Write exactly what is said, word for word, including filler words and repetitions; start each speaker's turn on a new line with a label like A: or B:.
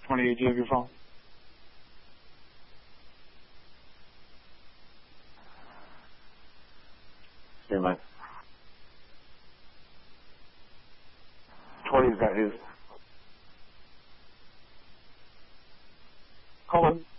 A: twenty-eight, do you have your phone? Stand by. twenty is that is. Hold on.